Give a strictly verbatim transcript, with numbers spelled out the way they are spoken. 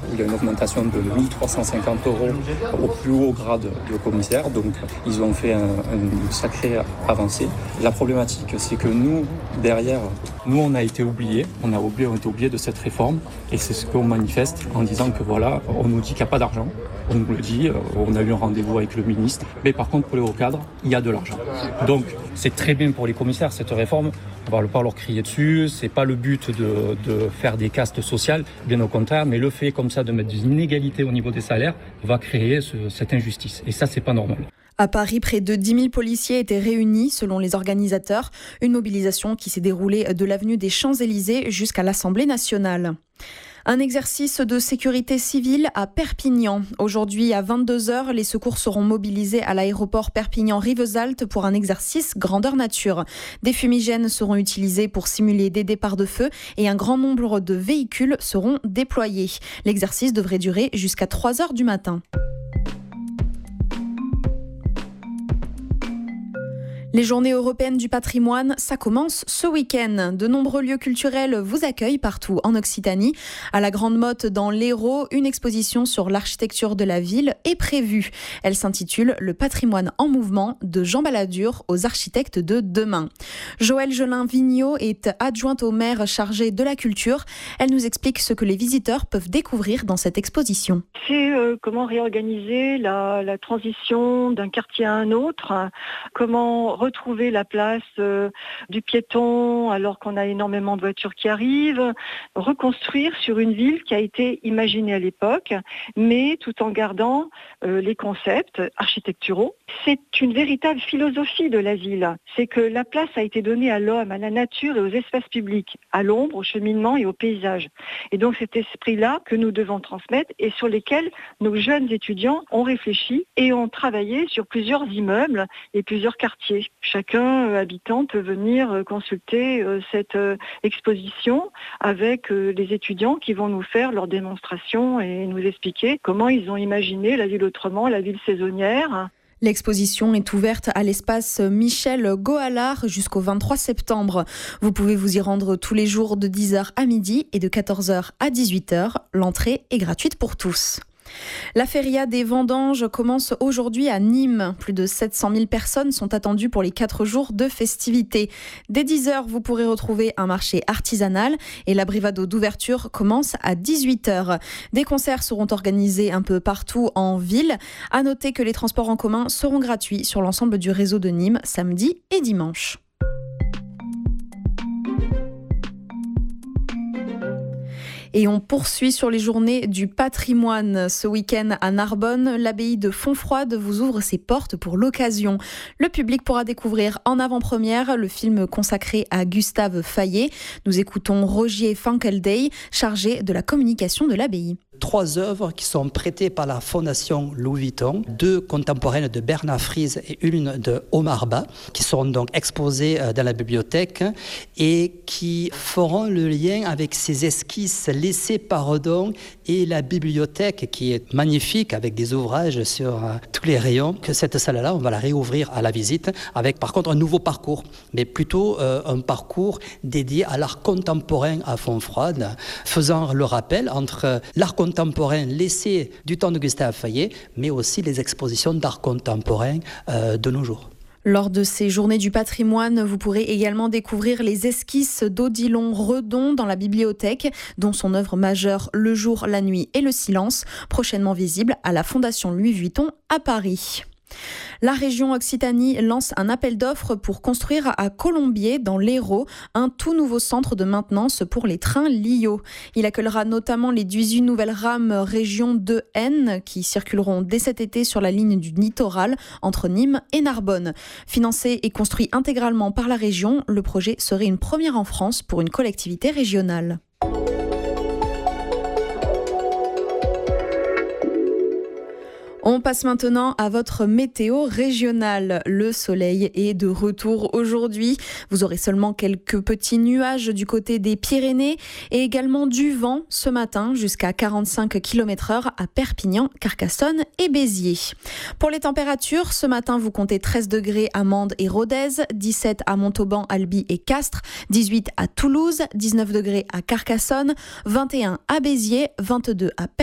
il y a une augmentation de mille trois cent cinquante euros au plus haut grade de commissaire. Donc ils ont fait un, une sacrée avancée. La problématique, c'est que nous, derrière, nous on a été oubliés, on a oublié, on a été oubliés de cette réforme et c'est ce qu'on manifeste en disant que voilà, on nous dit qu'il n'y a pas d'argent. On nous le dit, on a eu un rendez-vous avec le ministre, mais par contre pour les hauts cadres, il y a de l'argent. Donc c'est très bien pour les commissaires cette réforme, on ne va pas leur crier dessus, c'est pas le but de, de faire des castes sociales, bien au contraire, mais le fait comme ça de mettre des inégalités au niveau des salaires va créer ce, cette injustice et ça c'est pas normal. À Paris, près de dix mille policiers étaient réunis selon les organisateurs, une mobilisation qui s'est déroulée de l'avenue des Champs-Élysées jusqu'à l'Assemblée nationale. Un exercice de sécurité civile à Perpignan. Aujourd'hui, à vingt-deux heures, les secours seront mobilisés à l'aéroport Perpignan-Rivesaltes pour un exercice grandeur nature. Des fumigènes seront utilisés pour simuler des départs de feu et un grand nombre de véhicules seront déployés. L'exercice devrait durer jusqu'à trois heures du matin. Les journées européennes du patrimoine, ça commence ce week-end. De nombreux lieux culturels vous accueillent partout en Occitanie. À la Grande Motte dans l'Hérault, une exposition sur l'architecture de la ville est prévue. Elle s'intitule « Le patrimoine en mouvement de Jean Balladur aux architectes de demain ». Joëlle Gelin-Vigneault est adjointe au maire chargée de la culture. Elle nous explique ce que les visiteurs peuvent découvrir dans cette exposition. C'est euh, comment réorganiser la, la transition d'un quartier à un autre, comment retrouver la place euh, du piéton alors qu'on a énormément de voitures qui arrivent, reconstruire sur une ville qui a été imaginée à l'époque, mais tout en gardant euh, les concepts architecturaux. C'est une véritable philosophie de la ville. C'est que la place a été donnée à l'homme, à la nature et aux espaces publics, à l'ombre, au cheminement et au paysage. Et donc cet esprit-là que nous devons transmettre et sur lesquels nos jeunes étudiants ont réfléchi et ont travaillé sur plusieurs immeubles et plusieurs quartiers. Chacun euh, habitant peut venir euh, consulter euh, cette euh, exposition avec euh, les étudiants qui vont nous faire leur démonstration et nous expliquer comment ils ont imaginé la ville autrement, la ville saisonnière. L'exposition est ouverte à l'espace Michel Goalard jusqu'au vingt-trois septembre. Vous pouvez vous y rendre tous les jours de dix heures à midi et de quatorze heures à dix-huit heures. L'entrée est gratuite pour tous. La Feria des Vendanges commence aujourd'hui à Nîmes. Plus de sept cent mille personnes sont attendues pour les quatre jours de festivités. Dès dix heures, vous pourrez retrouver un marché artisanal et la bravado d'ouverture commence à dix-huit heures. Des concerts seront organisés un peu partout en ville. À noter que les transports en commun seront gratuits sur l'ensemble du réseau de Nîmes samedi et dimanche. Et on poursuit sur les journées du patrimoine. Ce week-end à Narbonne, l'abbaye de Fontfroide vous ouvre ses portes pour l'occasion. Le public pourra découvrir en avant-première le film consacré à Gustave Fayet. Nous écoutons Rogier Fankelday, chargé de la communication de l'abbaye. Trois œuvres qui sont prêtées par la Fondation Louis Vuitton, deux contemporaines de Bernard Friese et une de Omar Ba, qui seront donc exposées dans la bibliothèque et qui feront le lien avec ces esquisses laissées par Redon et la bibliothèque qui est magnifique avec des ouvrages sur euh, tous les rayons. Que cette salle-là, on va la réouvrir à la visite avec par contre un nouveau parcours, mais plutôt euh, un parcours dédié à l'art contemporain à Fontfroide, faisant le rappel entre l'art contemporain laissé du temps de Gustave Fayet, mais aussi les expositions d'art contemporain euh, de nos jours. Lors de ces journées du patrimoine, vous pourrez également découvrir les esquisses d'Odilon Redon dans la bibliothèque, dont son œuvre majeure Le jour, la nuit et le silence, prochainement visible à la Fondation Louis Vuitton à Paris. La région Occitanie lance un appel d'offres pour construire à Colombier, dans l'Hérault, un tout nouveau centre de maintenance pour les trains Lio. Il accueillera notamment les dix-huit nouvelles rames région deux N qui circuleront dès cet été sur la ligne du littoral entre Nîmes et Narbonne. Financé et construit intégralement par la région, le projet serait une première en France pour une collectivité régionale. On passe maintenant à votre météo régionale. Le soleil est de retour aujourd'hui. Vous aurez seulement quelques petits nuages du côté des Pyrénées et également du vent ce matin jusqu'à quarante-cinq kilomètres heure à Perpignan, Carcassonne et Béziers. Pour les températures, ce matin vous comptez treize degrés à Mende et Rodez, dix-sept à Montauban, Albi et Castres, dix-huit à Toulouse, dix-neuf degrés à Carcassonne, vingt et un à Béziers, vingt-deux à Perpignan.